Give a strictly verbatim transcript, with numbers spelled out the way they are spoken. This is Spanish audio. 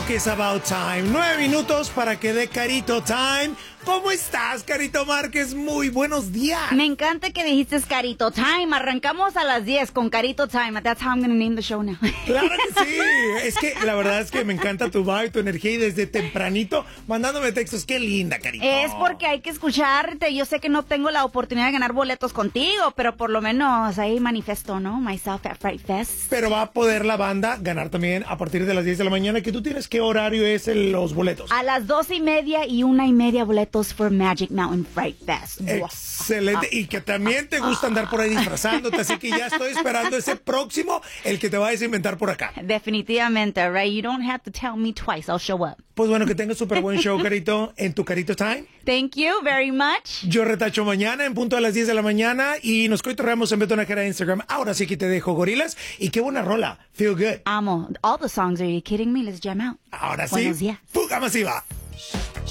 Claro que es about time. Nueve minutos para que dé Carito Time. ¿Cómo estás, Carito Márquez? Muy buenos días. Me encanta que dijiste Carito Time. Arrancamos a las diez con Carito Time. That's how I'm going to name the show now. Claro que sí. Es que la verdad es que me encanta tu vibe, tu energía y desde tempranito mandándome textos. Qué linda, Carito. Es porque hay que escucharte. Yo sé que no tengo la oportunidad de ganar boletos contigo, pero por lo menos ahí manifiesto, ¿no? Myself at Fright Fest. Pero va a poder la banda ganar también a partir de las diez de la mañana. ¿Que tú tienes qué horario es el, los boletos? A las doce y media y una y media boletos for Magic Mountain Fright Fest. Excelente. Y que también te gusta andar por ahí disfrazándote, así que ya estoy esperando ese próximo, el que te vayas a inventar por acá. Definitivamente, right? You don't have to tell me twice. I'll show up. Pues bueno, que tengas súper buen show, Carito, en tu Carito Time. Thank you very much. Yo retacho mañana en punto a las diez de la mañana y nos coitorreamos en Betonajera Instagram. Ahora sí que te dejo, gorilas. Y qué buena rola. Feel good. Amo. All the songs. Are you kidding me? Let's jam out. Ahora sí. Buenos días. Fuga masiva.